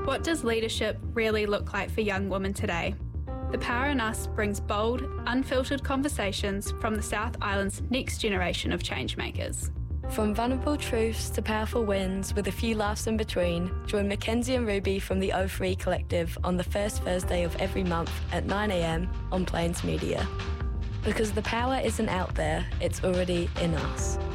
What does leadership really look like for young women today? The Power in Us brings bold, unfiltered conversations from the South Island's next generation of changemakers. From vulnerable truths to powerful wins with a few laughs in between, join Mackenzie and Ruby from the O3 Collective on the first Thursday of every month at 9 a.m. on Plains Media. Because the power isn't out there, it's already in us.